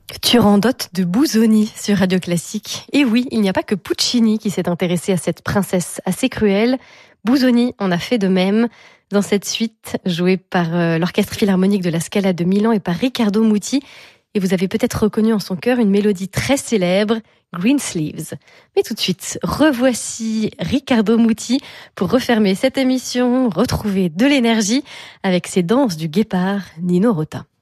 Turandot de Busoni sur Radio Classique. Et oui, il n'y a pas que Puccini qui s'est intéressé à cette princesse assez cruelle. Busoni en a fait de même dans cette suite jouée par l'Orchestre Philharmonique de la Scala de Milan et par Riccardo Muti. Et vous avez peut-être reconnu en son cœur une mélodie très célèbre, Greensleeves. Mais tout de suite, revoici Riccardo Muti pour refermer cette émission, retrouver de l'énergie avec ses danses du guépard Nino Rota.